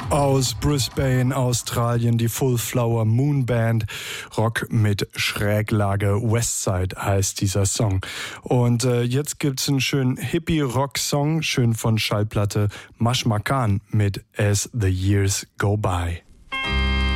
Aus Brisbane, Australien, die Full Flower Moon Band. Rock mit Schräglage. Westside heißt dieser Song. Und jetzt gibt's einen schönen Hippie-Rock-Song, schön von Schallplatte Mashmakan mit As the Years Go By.